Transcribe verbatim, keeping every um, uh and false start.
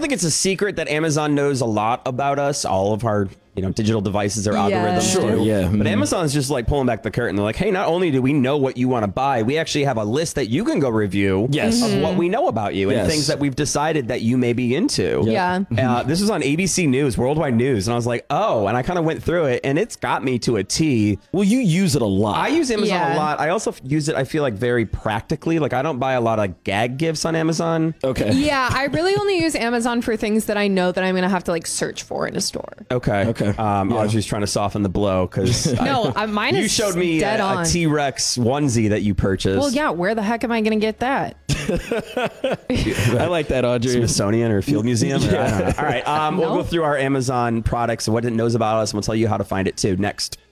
don't think it's a secret that Amazon knows a lot about us, all of our you know digital devices or Yeah. algorithms. Sure, do. yeah. But Mhm. Amazon's just like pulling back the curtain. They're like, hey, not only do we know what you want to buy, we actually have a list that you can go review Yes. of what we know about you and Yes. things that we've decided that you may be into. Yeah. Uh, this was on A B C News, Worldwide News, and I was like, oh, and I kind of went through it, and it's got me to a T. Well, you use it a lot. I use Amazon Yeah. a lot. I also f- use it, I feel like, very practically. Like, I don't buy a lot of gag gifts on Amazon. Okay. Yeah, I really only use Amazon for things that I know that I'm going to have to like search for in a store. Okay. Okay. Um, I was just trying to soften the blow because No, uh, mine you is showed me dead a, on. a T-Rex onesie that you purchased. Well, yeah, where the heck am I going to get that? I like that, Audrey. Smithsonian or Field Museum. Or, I don't know. All right. Um, We'll No. go through our Amazon products and what it knows about us, and we'll tell you how to find it too next.